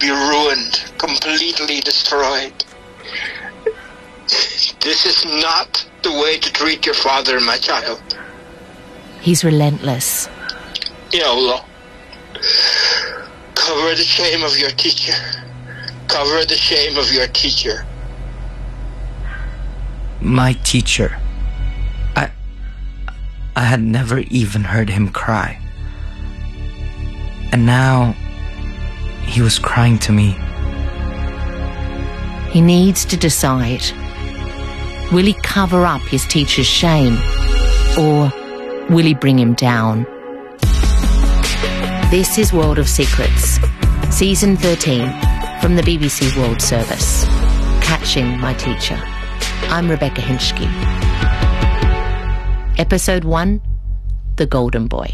be ruined, completely destroyed. This is not the way to treat your father, my child. He's relentless. Ya Allah, cover the shame of your teacher. Cover the shame of your teacher. My teacher. I had never even heard him cry. And now, he was crying to me. He needs to decide. Will he cover up his teacher's shame? Or will he bring him down? This is World of Secrets, Season 13, from the BBC World Service. Catching My Teacher. I'm Rebecca Hinchke. Episode 1, The Golden Boy.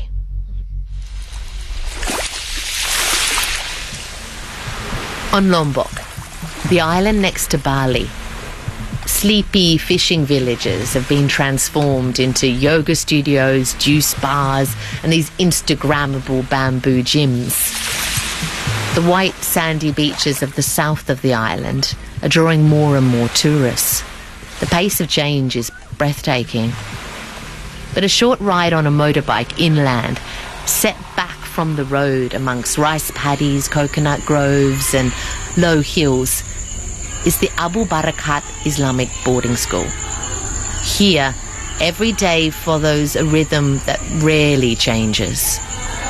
On Lombok, the island next to Bali, sleepy fishing villages have been transformed into yoga studios, juice bars, and these Instagrammable bamboo gyms. The white sandy beaches of the south of the island are drawing more and more tourists. The pace of change is breathtaking. But a short ride on a motorbike inland, set back from the road amongst rice paddies, coconut groves and low hills, is the Abu Barakat Islamic Boarding School. Here, every day follows a rhythm that rarely changes.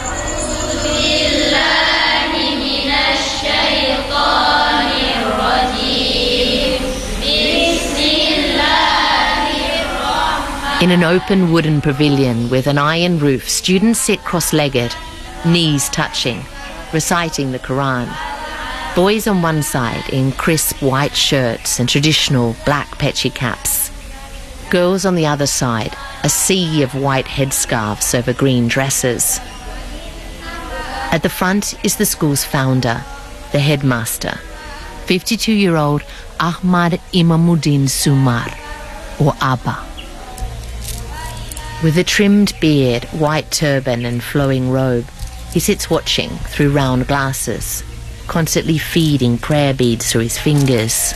In an open wooden pavilion with an iron roof, students sit cross-legged, knees touching, reciting the Quran. Boys on one side in crisp white shirts and traditional black pechi caps. Girls on the other side, a sea of white headscarves over green dresses. At the front is the school's founder, the headmaster, 52-year-old Ahmad Imamuddin Sumar, or Abba. With a trimmed beard, white turban and flowing robe, he sits watching through round glasses, constantly feeding prayer beads through his fingers.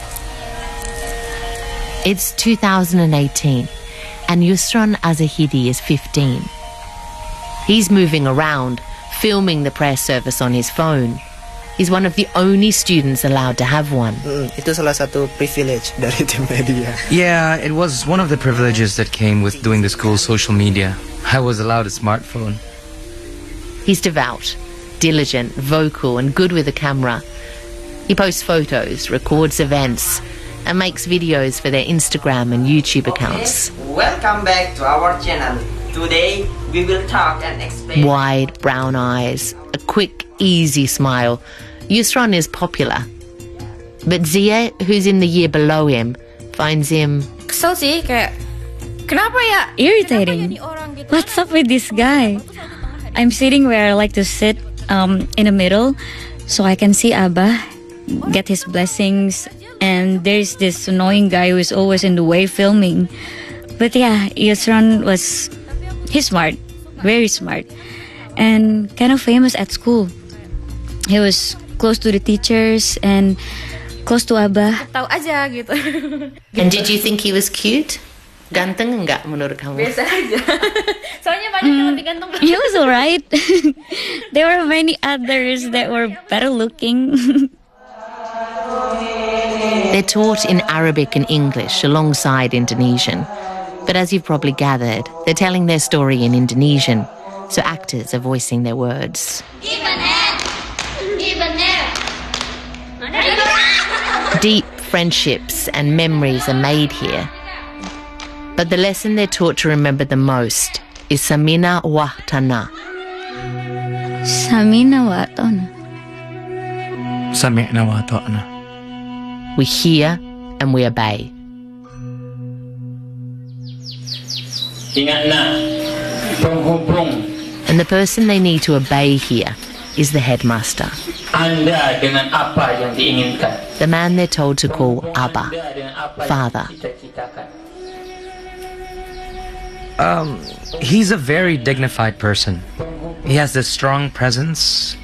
It's 2018, and Yusran Azahidi is 15. He's moving around, filming the prayer service on his phone. He's one of the only students allowed to have one. Itu salah satu privilege dari tim media. Yeah, it was one of the privileges that came with doing the school's social media. I was allowed a smartphone. He's devout, diligent, vocal and good with a camera. He posts photos, records events and makes videos for their Instagram and YouTube accounts. Welcome back to our channel. Today we will talk and explain. Wide brown eyes, a quick, easy smile. Yusran is popular. But Zia, who's in the year below him, finds him... Kesel sih, kayak... Kenapa ya? Irritating. What's up with this guy? I'm sitting where I like to sit, in the middle, so I can see Abba, get his blessings, and there's this annoying guy who is always in the way filming. But yeah, Yusran was... He's smart, very smart, and kind of famous at school. He was close to the teachers and close to Abba. Tahu aja gitu. And did you think he was cute? Ganteng enggak menurut kamu? Biasa aja. Soalnya banyak yang lebih ganteng. He was alright. There were many others that were better looking. They're taught in Arabic and English alongside Indonesian. But as you've probably gathered, they're telling their story in Indonesian, so actors are voicing their words. Deep friendships and memories are made here. But the lesson they're taught to remember the most is Samina Wahtana. Samina Wahtana. Sami'na wa ata'na. We hear and we obey. And the person they need to obey here is the headmaster. Anda dengan apa yang diinginkan. The man they're told to call Abba, father. He's a very dignified person. He has this strong presence